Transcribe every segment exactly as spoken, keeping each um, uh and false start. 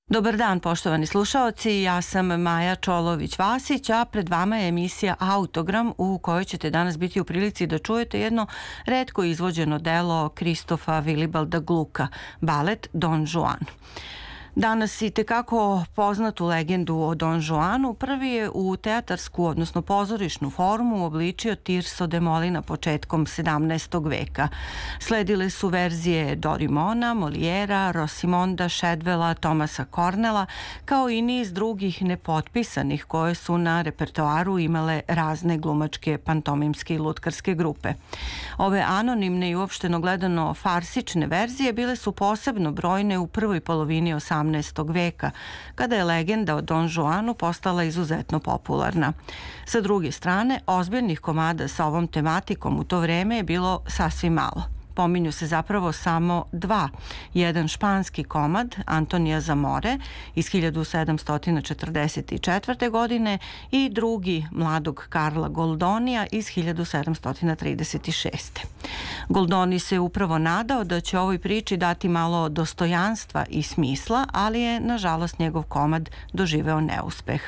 Dobar dan, poštovani slušaoci, ja sam Maja Čolović-Vasić, a pred vama je emisija Autogram u kojoj ćete danas biti u prilici da čujete jedno retko izvođeno delo Kristofa Vilibalda Gluka, balet Don Juan. Danas i tekako poznatu legendu o Don Juanu prvi je u teatarsku, odnosno pozorišnu formu uobličio Tirso de Molina početkom sedamnaestog veka. Sledile su verzije Dorimona, Molijera, Rosimonda, Shadwella, Thomasa Cornella, kao i niz drugih nepotpisanih koje su na repertoaru imale razne glumačke, pantomimske i lutkarske grupe. Ove anonimne i uopšteno gledano farsične verzije bile su posebno brojne u prvoj polovini osamnaestog veka, kada je legenda o Don Juanu postala izuzetno popularna. Sa druge strane, ozbiljnih komada sa ovom tematikom u to vreme je bilo sasvim malo. Pominju se zapravo samo dva. Jedan španski komad Antonija Zamore iz hiljadu sedamsto četrdeset četvrte. godine i drugi mladog Karla Goldonija iz hiljadu sedamsto trideset šeste. Goldoni se upravo nadao da će ovoj priči dati malo dostojanstva i smisla, ali je, nažalost, njegov komad doživeo neuspeh.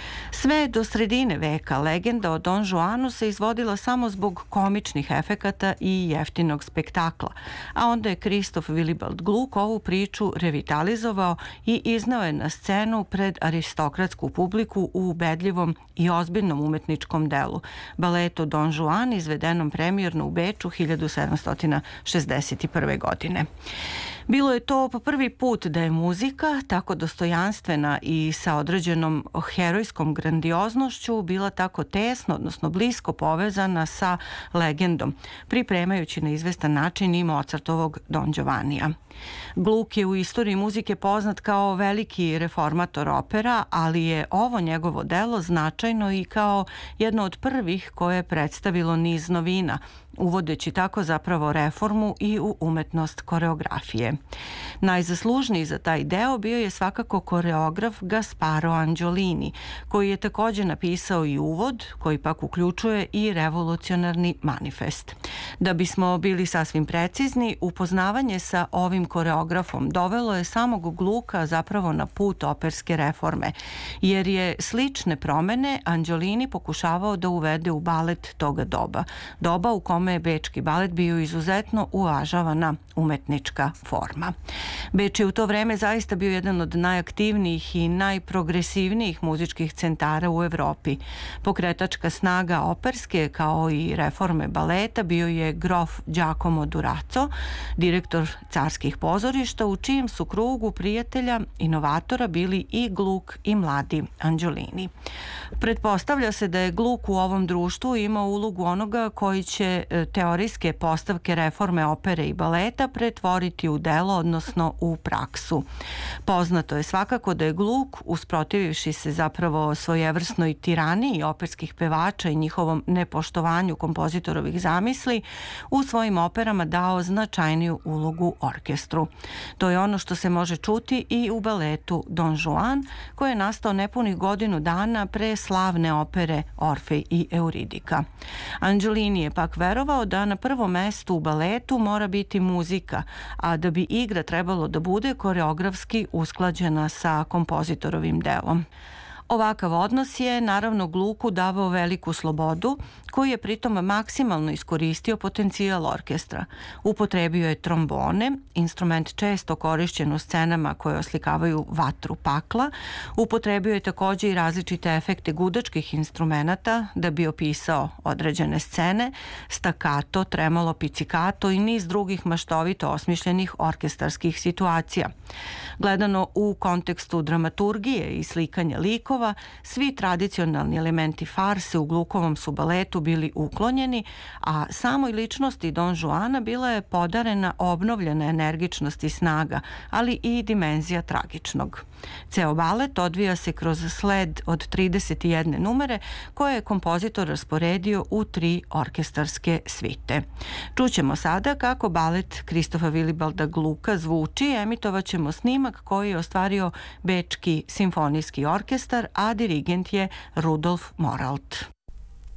Sve do sredine veka legenda o Don Juanu se izvodila samo zbog komičnih efekata i jeftinog spektakla, a onda je Kristof Vilibald Gluk ovu priču revitalizovao i izneo je na scenu pred aristokratsku publiku u ubedljivom i ozbiljnom umetničkom delu, baletu Don Juan, izvedenom premijerno u Beču hiljadu sedamsto šezdeset prve. godine. Bilo je to po prvi put da je muzika, tako dostojanstvena i sa određenom herojskom grandioznošću, bila tako tesno, odnosno blisko povezana sa legendom, pripremajući na izvestan način i Mozartovog Don Giovannija. Gluk je u istoriji muzike poznat kao veliki reformator opera, ali je ovo njegovo delo značajno i kao jedno od prvih koje je predstavilo niz novina, uvodeći tako zapravo reformu i u umetnost koreografije. Najzaslužniji za taj deo bio je svakako koreograf Gasparo Angiolini, koji je također napisao i uvod, koji pak uključuje i revolucionarni manifest. Da bismo bili sasvim precizni, upoznavanje sa ovim koreografom dovelo je samog Gluka zapravo na put operske reforme, jer je slične promene Angiolini pokušavao da uvede u balet toga doba, doba u kome je bečki balet bio izuzetno uvažavana umetnička forma. Beč je u to vreme zaista bio jedan od najaktivnijih i najprogresivnijih muzičkih centara u Evropi. Pokretačka snaga operske kao i reforme baleta bio je grof Giacomo Durazzo, direktor carskih pozorišta, u čijem su krugu prijatelja inovatora bili i Gluk i mladi Angiolini. Pretpostavlja se da je Gluk u ovom društvu imao ulogu onoga koji će teorijske postavke reforme opere i baleta pretvoriti u delo, odnosno u praksu. Poznato je svakako da je Gluk, usprotivivši se zapravo svojevrsnoj tiraniji operskih pevača i njihovom nepoštovanju kompozitorovih zamisli, u svojim operama dao značajniju ulogu orkestru. To je ono što se može čuti i u baletu Don Juan, koji je nastao nepunih godinu dana pre slavne opere Orfej i Euridika. Angiolini je pak verovao da na prvom mestu u baletu mora biti muzika, a da bi igra trebalo da bude koreografski usklađena sa kompozitorovim delom. Ovakav odnos je naravno Gluku davao veliku slobodu, koji je pritom maksimalno iskoristio potencijal orkestra. Upotrebio je trombone, instrument često korišćen u scenama koje oslikavaju vatru pakla. Upotrebio je također i različite efekte gudačkih instrumenata da bi opisao određene scene, stakato, tremolo, pizzicato i niz drugih maštovito osmišljenih orkestarskih situacija. Gledano u kontekstu dramaturgije i slikanja likova, svi tradicionalni elementi farse u Glukovom su baletu bili uklonjeni, a samoj ličnosti Don Juana bila je podarena obnovljena energičnost i snaga, ali i dimenzija tragičnog. Ceo balet odvija se kroz sled od trideset jedne numere koje je kompozitor rasporedio u tri orkestarske svite. Čućemo sada kako balet Kristofa Vilibalda Gluka zvuči, emitovat ćemo snimak koji je ostvario Bečki simfonijski orkestar, a dirigent je Rudolf Moralt.